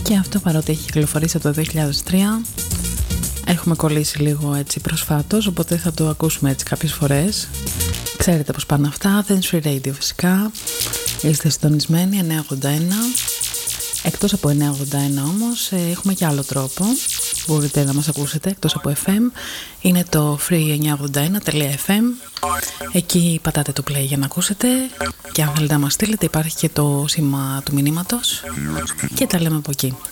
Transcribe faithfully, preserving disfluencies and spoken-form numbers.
Και αυτό παρότι έχει κυκλοφορήσει από το δύο χιλιάδες τρία, έχουμε κολλήσει λίγο έτσι προσφάτως, οπότε θα το ακούσουμε έτσι κάποιες φορές. Ξέρετε πως πάνε αυτά, Dance Free Radio φυσικά. Είστε συντονισμένοι, εννιακόσια ογδόντα ένα. Εκτός από εννιακόσια ογδόντα ένα όμως έχουμε και άλλο τρόπο. Μπορείτε να μας ακούσετε εκτός από εφ εμ. Είναι το free εννιακόσια ογδόντα ένα τελεία εφ εμ. Εκεί πατάτε το play για να ακούσετε. Και αν θέλετε να μας στείλετε υπάρχει και το σήμα του μηνύματος. Και τα λέμε από εκεί.